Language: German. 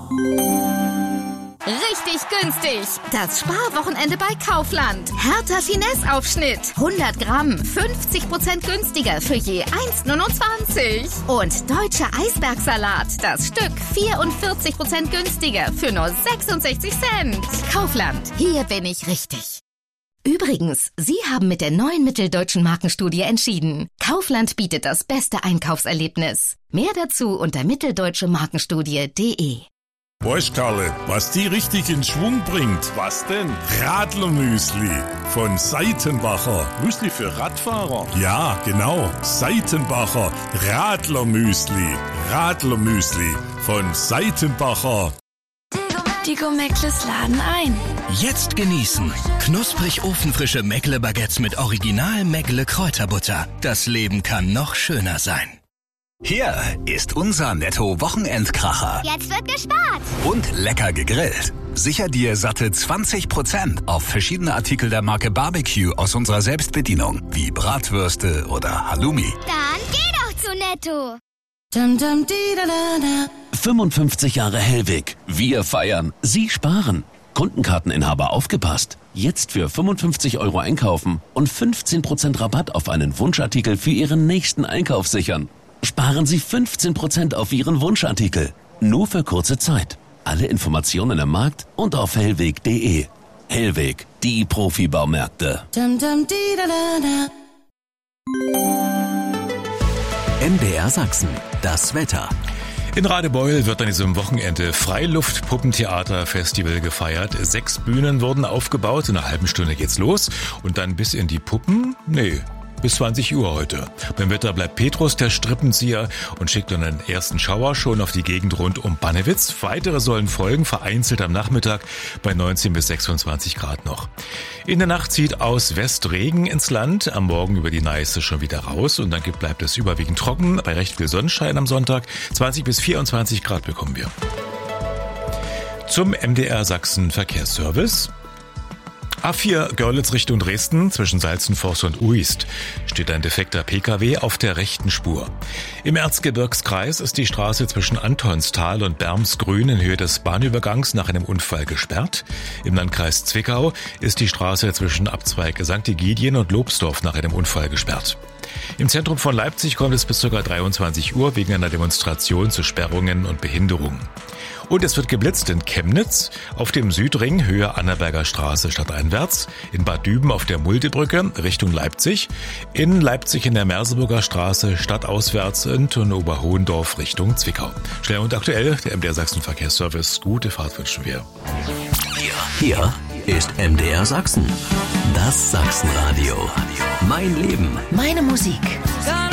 Richtig günstig. Das Sparwochenende bei Kaufland. Hertha Finesse-Aufschnitt. 100 Gramm, 50% günstiger für je 1,29. Und deutscher Eisbergsalat. Das Stück 44% günstiger für nur 66 Cent. Kaufland. Hier bin ich richtig. Übrigens, Sie haben mit der neuen Mitteldeutschen Markenstudie entschieden. Kaufland bietet das beste Einkaufserlebnis. Mehr dazu unter mitteldeutschemarkenstudie.de. Weißt, Karle, was die richtig in Schwung bringt? Was denn? Radlermüsli von Seitenbacher. Müsli für Radfahrer? Ja, genau. Seitenbacher Radlermüsli. Radlermüsli von Seitenbacher. Die Gourmet-Meckles laden ein. Jetzt genießen. Knusprig ofenfrische Meckle-Baguettes mit Original Meckle-Kräuterbutter. Das Leben kann noch schöner sein. Hier ist unser Netto-Wochenendkracher. Jetzt wird gespart. Und lecker gegrillt. Sicher dir satte 20% auf verschiedene Artikel der Marke Barbecue aus unserer Selbstbedienung, wie Bratwürste oder Halloumi. Dann geh doch zu Netto. 55 Jahre Hellweg. Wir feiern, Sie sparen. Kundenkarteninhaber aufgepasst. Jetzt für 55 € einkaufen und 15% Rabatt auf einen Wunschartikel für Ihren nächsten Einkauf sichern. Sparen Sie 15% auf Ihren Wunschartikel. Nur für kurze Zeit. Alle Informationen im Markt und auf hellweg.de. Hellweg, die Profibaumärkte. MDR Sachsen, das Wetter. In Radebeul wird an diesem Wochenende Freiluft-Puppentheater-Festival gefeiert. 6 Bühnen wurden aufgebaut. In einer halben Stunde geht's los. Und dann bis in die Puppen? Nee. Bis 20 Uhr heute. Beim Wetter bleibt Petrus der Strippenzieher und schickt dann einen ersten Schauer schon auf die Gegend rund um Bannewitz. Weitere sollen folgen, vereinzelt am Nachmittag bei 19 bis 26 Grad noch. In der Nacht zieht aus West Regen ins Land, am Morgen über die Neiße schon wieder raus und dann bleibt es überwiegend trocken, bei recht viel Sonnenschein am Sonntag. 20 bis 24 Grad bekommen wir. Zum MDR Sachsen Verkehrsservice. A4 Görlitz Richtung Dresden zwischen Salzenforst und Uist steht ein defekter Pkw auf der rechten Spur. Im Erzgebirgskreis ist die Straße zwischen Antonstal und Bermsgrün in Höhe des Bahnübergangs nach einem Unfall gesperrt. Im Landkreis Zwickau ist die Straße zwischen Abzweig St. Egidien und Lobsdorf nach einem Unfall gesperrt. Im Zentrum von Leipzig kommt es bis ca. 23 Uhr wegen einer Demonstration zu Sperrungen und Behinderungen. Und es wird geblitzt in Chemnitz, auf dem Südring Höhe Annaberger Straße stadteinwärts, in Bad Düben auf der Muldebrücke Richtung Leipzig, in Leipzig in der Merseburger Straße stadtauswärts und in Oberhohendorf Richtung Zwickau. Schnell und aktuell, der MDR Sachsen Verkehrsservice. Gute Fahrt wünschen wir. Hier ist MDR Sachsen. Das Sachsenradio. Mein Leben. Meine Musik.